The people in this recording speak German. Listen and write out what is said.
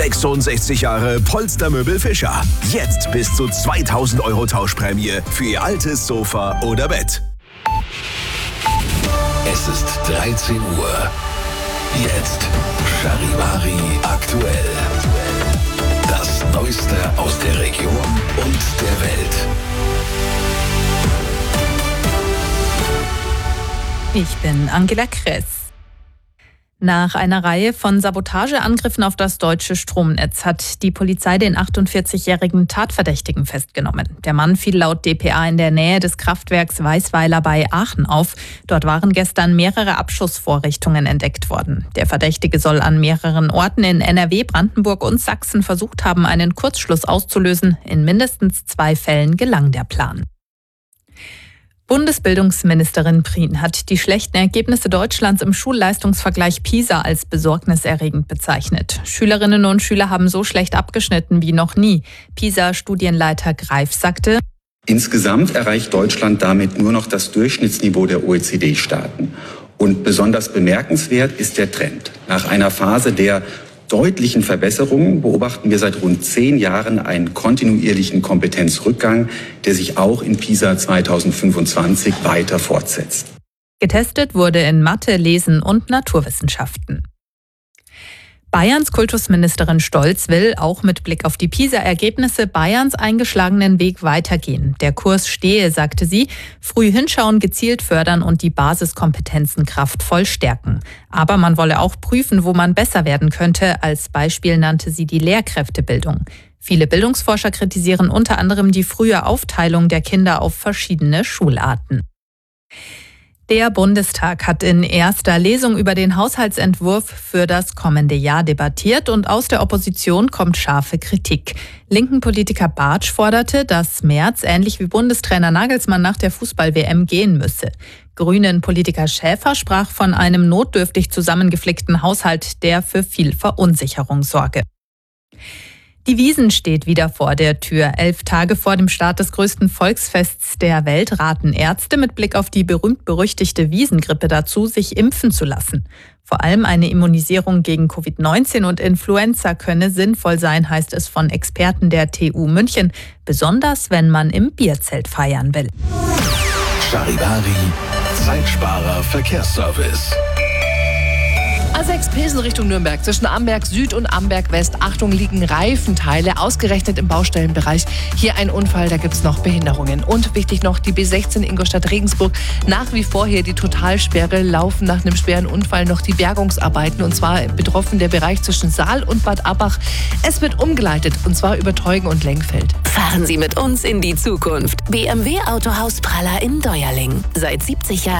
66 Jahre Polstermöbel Fischer. Jetzt bis zu 2000 € Tauschprämie für Ihr altes Sofa oder Bett. Es ist 13 Uhr. Jetzt Charivari aktuell. Das Neueste aus der Region und der Welt. Ich bin Angela Kress. Nach einer Reihe von Sabotageangriffen auf das deutsche Stromnetz hat die Polizei den 48-jährigen Tatverdächtigen festgenommen. Der Mann fiel laut dpa in der Nähe des Kraftwerks Weißweiler bei Aachen auf. Dort waren gestern mehrere Abschussvorrichtungen entdeckt worden. Der Verdächtige soll an mehreren Orten in NRW, Brandenburg und Sachsen versucht haben, einen Kurzschluss auszulösen. In mindestens 2 Fällen gelang der Plan. Bundesbildungsministerin Prien hat die schlechten Ergebnisse Deutschlands im Schulleistungsvergleich PISA als besorgniserregend bezeichnet. Schülerinnen und Schüler haben so schlecht abgeschnitten wie noch nie. PISA-Studienleiter Greif sagte: Insgesamt erreicht Deutschland damit nur noch das Durchschnittsniveau der OECD-Staaten. Und besonders bemerkenswert ist der Trend. Nach einer Phase der deutlichen Verbesserungen beobachten wir seit rund 10 Jahren einen kontinuierlichen Kompetenzrückgang, der sich auch in PISA 2025 weiter fortsetzt. Getestet wurde in Mathe, Lesen und Naturwissenschaften. Bayerns Kultusministerin Stolz will, auch mit Blick auf die PISA-Ergebnisse, Bayerns eingeschlagenen Weg weitergehen. Der Kurs stehe, sagte sie, früh hinschauen, gezielt fördern und die Basiskompetenzen kraftvoll stärken. Aber man wolle auch prüfen, wo man besser werden könnte. Als Beispiel nannte sie die Lehrkräftebildung. Viele Bildungsforscher kritisieren unter anderem die frühe Aufteilung der Kinder auf verschiedene Schularten. Der Bundestag hat in erster Lesung über den Haushaltsentwurf für das kommende Jahr debattiert und aus der Opposition kommt scharfe Kritik. Linken Politiker Bartsch forderte, dass Merz ähnlich wie Bundestrainer Nagelsmann nach der Fußball-WM gehen müsse. Grünen Politiker Schäfer sprach von einem notdürftig zusammengeflickten Haushalt, der für viel Verunsicherung sorge. Die Wiesn steht wieder vor der Tür. 11 Tage vor dem Start des größten Volksfests der Welt raten Ärzte mit Blick auf die berühmt-berüchtigte Wiesngrippe dazu, sich impfen zu lassen. Vor allem eine Immunisierung gegen Covid-19 und Influenza könne sinnvoll sein, heißt es von Experten der TU München, besonders wenn man im Bierzelt feiern will. Charivari, Zeitsparer Verkehrsservice. A6 Pilsen Richtung Nürnberg. Zwischen Amberg Süd und Amberg West. Achtung, liegen Reifenteile, ausgerechnet im Baustellenbereich. Hier ein Unfall, da gibt es noch Behinderungen. Und wichtig noch, die B16 Ingolstadt-Regensburg. Nach wie vor hier die Totalsperre, laufen nach einem schweren Unfall noch die Bergungsarbeiten. Und zwar betroffen der Bereich zwischen Saal und Bad Abbach. Es wird umgeleitet, und zwar über Teugen und Lengfeld. Fahren Sie mit uns in die Zukunft. BMW Autohaus Praller in Deuerling. Seit 70 Jahren